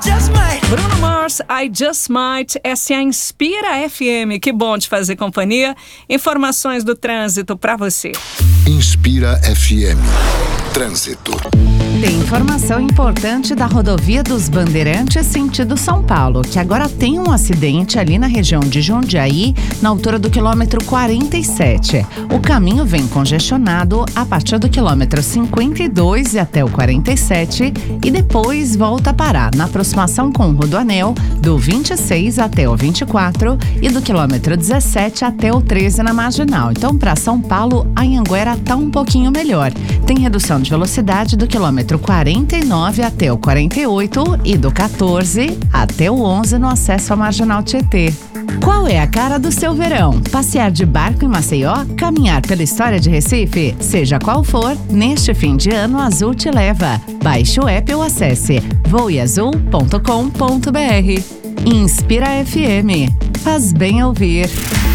just might. Bruno Mars, I Just Might. Essa é a Inspira FM. Que bom te fazer companhia. Informações do trânsito para você. Inspira FM. Trânsito. Tem informação importante da rodovia dos Bandeirantes sentido São Paulo, que agora tem um acidente ali na região de Jundiaí, na altura do quilômetro 47. O caminho vem congestionado a partir do quilômetro 52 e até o 47 e depois volta a parar na aproximação com o Rodoanel do 26 até o 24 e do quilômetro 17 até o 13 na Marginal. Então, para São Paulo, a Anhanguera tá um pouquinho melhor. Tem redução de velocidade do quilômetro 49 até o 48 e do 14 até o 11 no acesso à Marginal Tietê. Qual é a cara do seu verão? Passear de barco em Maceió? Caminhar pela história de Recife? Seja qual for, neste fim de ano, a Azul te leva. Baixe o app ou acesse voeazul.com.br. Inspira FM. Faz bem ouvir.